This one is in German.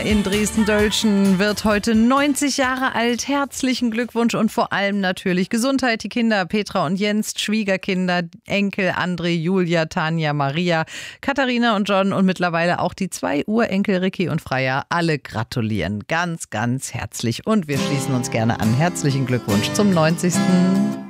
in Dresden-Dölschen wird heute 90 Jahre alt. Herzlichen Glückwunsch und vor allem natürlich Gesundheit. Die Kinder Petra und Jens, Schwiegerkinder, Enkel André, Julia, Tanja, Maria, Katharina und John und mittlerweile auch die 2 Urenkel Ricky und Freya. Alle gratulieren ganz, ganz herzlich und wir schließen uns gerne an. Herzlichen Glückwunsch zum 90.